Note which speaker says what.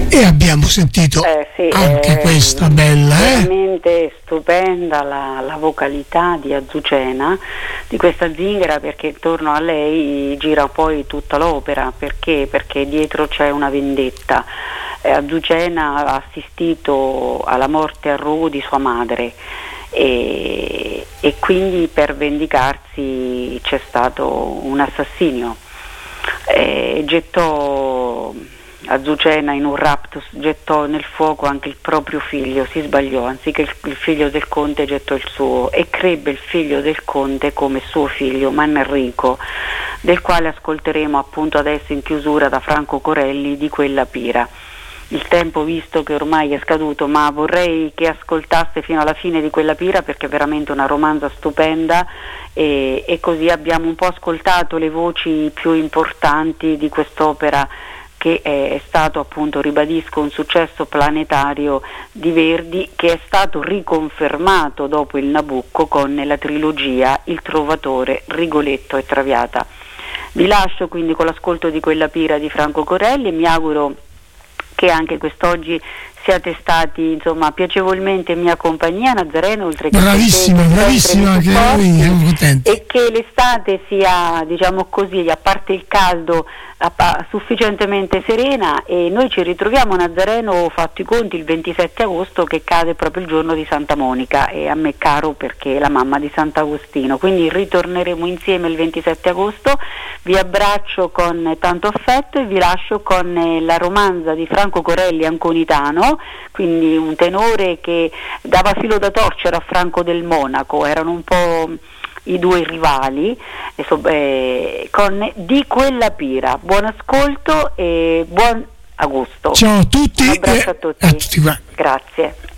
Speaker 1: E abbiamo sentito
Speaker 2: sì,
Speaker 1: anche questa bella,
Speaker 2: veramente stupenda la vocalità di Azucena, di questa zingara, perché intorno a lei gira poi tutta l'opera, perché dietro c'è una vendetta. Azucena ha assistito alla morte a rogo di sua madre e quindi per vendicarsi c'è stato un assassinio. Gettò Azucena in un raptus, gettò nel fuoco anche il proprio figlio, si sbagliò, anziché il figlio del conte gettò il suo e crebbe il figlio del conte come suo figlio Manrico, del quale ascolteremo appunto adesso in chiusura da Franco Corelli di Quella pira. Il tempo visto che ormai è scaduto, ma vorrei che ascoltasse fino alla fine di Quella pira, perché è veramente una romanza stupenda e così abbiamo un po' ascoltato le voci più importanti di quest'opera, che è stato appunto, ribadisco, un successo planetario di Verdi, che è stato riconfermato dopo il Nabucco con la trilogia Il Trovatore, Rigoletto e Traviata. Vi lascio quindi con l'ascolto di Quella pira di Franco Corelli e mi auguro che anche quest'oggi siate stati insomma piacevolmente in mia compagnia, Nazareno, oltre che
Speaker 1: bravissima anche noi, siamo contenti.
Speaker 2: E che l'estate sia, diciamo così, a parte il caldo, sufficientemente serena, e noi ci ritroviamo, Nazareno, ho fatto i conti, il 27 agosto, che cade proprio il giorno di Santa Monica, e a me caro perché è la mamma di Sant'Agostino, quindi ritorneremo insieme il 27 agosto. Vi abbraccio con tanto affetto e vi lascio con la romanza di Franco Corelli, Anconitano, quindi un tenore che dava filo da torcere a Franco del Monaco, erano un po' i due rivali, con Di Quella pira. Buon ascolto e buon agosto.
Speaker 1: Ciao a tutti.
Speaker 2: Un abbraccio a tutti.
Speaker 1: Grazie.